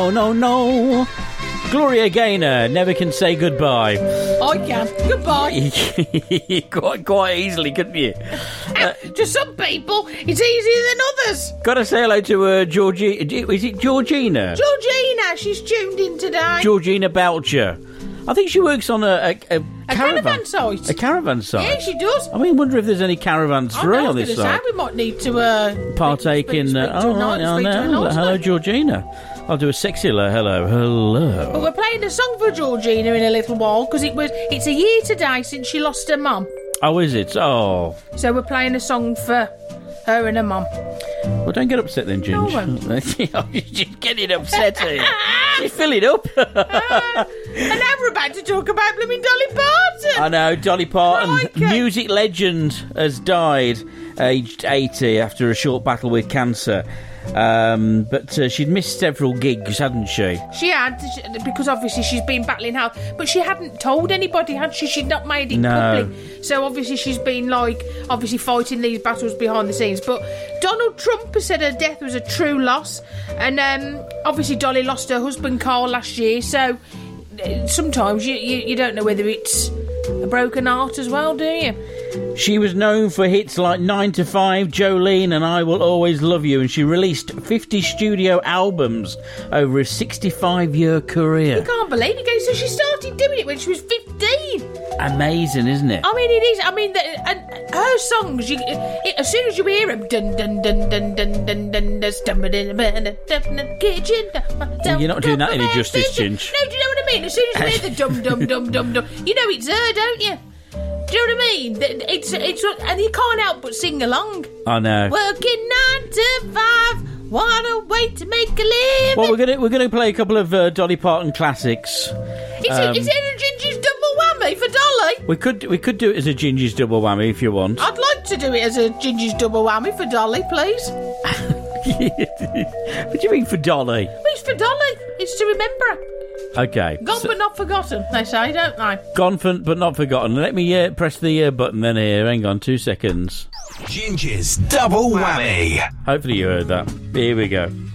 Oh, no. Gloria Gaynor never can say goodbye. I can. Goodbye. quite easily, couldn't you? To some people, it's easier than others. Got to say hello to Georgie. Is it Georgina? Georgina, she's tuned in today. Georgina Boucher. I think she works on a caravan site. A caravan site? Yeah, she does. I mean, wonder if there's any caravans free on this site. We might need to partake in... Hello, Georgina. I'll do a sexy hello. But we're playing a song for Georgina in a little while, because it's a year today since she lost her mum. Oh, is it? Oh. So we're playing a song for her and her mum. Well, don't get upset then, Ginge. No, She's getting upset here. She's filling up. And now we're about to talk about blooming Dolly Parton. I know, Dolly Parton, Crikey. music legend, has died aged 80 after a short battle with cancer. But she'd missed several gigs, hadn't she? She had, because obviously she's been battling health, but she hadn't told anybody, had she? She'd not made it public. So obviously she's been fighting these battles behind the scenes. But Donald Trump has said her death was a true loss, and obviously Dolly lost her husband Carl last year. So sometimes you don't know whether it's a broken heart as well, do you? She was known for hits like 9 to 5, Jolene and I Will Always Love You, and she released 50 studio albums over a 65-year career. You can't believe it. So she started doing it when she was 15. Amazing, isn't it? I mean, it is. I mean, and her songs, as soon as you hear them, dun dun dun dun dun dun dun dun kitchen. You're not doing that any justice, Ginge. No, do you know what I mean? As soon as you hear the dum dum dum dum dum, you know it's her, don't you? Do you know what I mean? It's and you can't help but sing along. I know. Working 9 to 5, what a way to make a living. Well, we're gonna play a couple of Dolly Parton classics. Is it a Ginger's double whammy for Dolly? We could do it as a Ginger's double whammy if you want. I'd like to do it as a Ginger's double whammy for Dolly, please. What do you mean for Dolly? It's for Dolly. It's to remember her. Okay. Gone but not forgotten, they say, don't they? Gone but not forgotten. Let me press the button then here. Hang on, 2 seconds. Ginger's double whammy. Hopefully you heard that. Here we go.